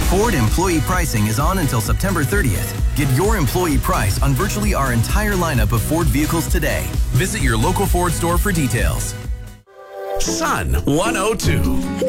Ford employee pricing is on until September 30th. Get your employee price on virtually our entire lineup of Ford vehicles today. Visit your local Ford store for details. Sun 102.